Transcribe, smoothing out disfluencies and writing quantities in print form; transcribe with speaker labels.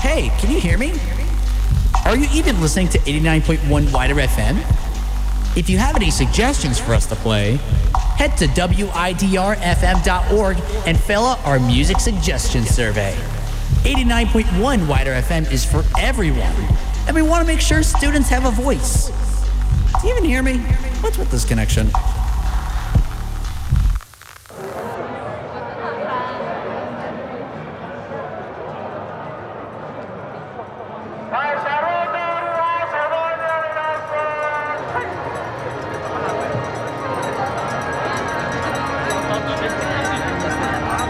Speaker 1: Hey, can you hear me? Are you even listening to 89.1 Wider FM? If you have any suggestions for us to play, head to widrfm.org and fill out our music suggestion survey. 89.1 Wider FM is for everyone, and we want to make sure students have a voice. Do you even hear me? What's with this connection?